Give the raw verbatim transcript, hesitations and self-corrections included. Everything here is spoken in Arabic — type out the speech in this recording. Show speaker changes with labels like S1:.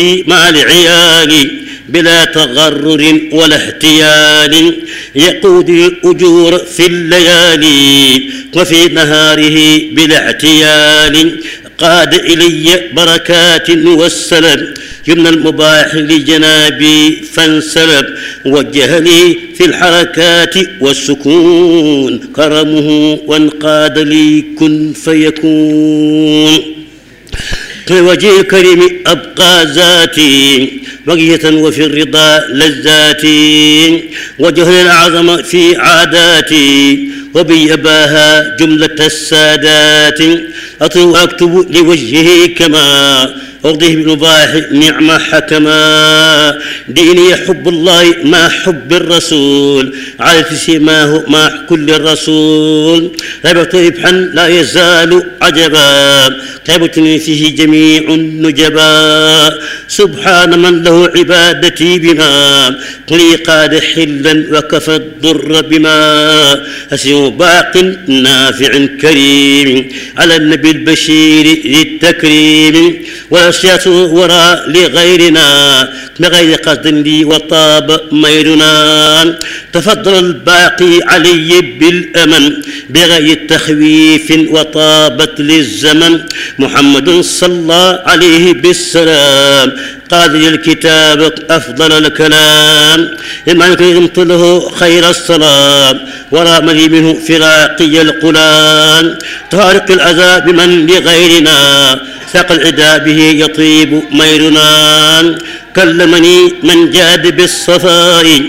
S1: مع العيال بلا تغرر ولا احتيال، يقود الأجور في الليالي وفي نهاره بلا اعتيال، قاد إلي بركات والسلام يمنى المباح لجنابي فانسلب، وجه لي في الحركات والسكون كرمه وانقاد لي كن فيكون. لوجه الكريم أبقى ذاتي بقية وفي الرضا لذاتي، وجه الأعظم في عاداتي وبيباها جملة السادات، أطلب وأكتب لوجهه كما أرضيه بالمباح نعم حكما، ديني حب الله ما حب الرسول على سماه مع كل الرسول، ربط ربحا لا يزال عجبا تعبتني فيه جميع النجبا، سبحان من له عبادتي بما قلي قاد حلا وكفى الضر بما، أسير باق نافع كريم على النبي البشير ذي التكريم، والأشياء وراء لغيرنا بغير قصد لي وطاب ميرنا، تفضل الباقي علي بالأمن بغير تخويف وطابت للزمن، محمد صلى عليه بالسلام قال للكتاب أفضل الكلام، إما يكرمت له خير السلام ورام لي منه فراقي القلام، طارق الأذى بمن لغيرنا ساق العدا به يطيب ميرنا، كلمني من جاد بالصفاء